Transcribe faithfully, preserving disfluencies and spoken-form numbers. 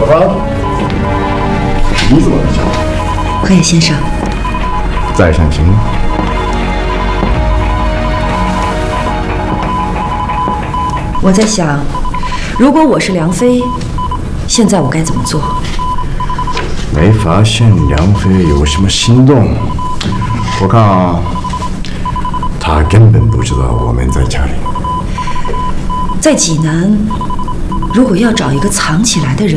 芳，你怎么来这？ 河野先生， 在上行。 我在想，如果我是梁飞，现在我该怎么做？ 没发现梁飞有什么心动。我看啊，他根本不知道我们在家里。 在济南，如果要找一个藏起来的人，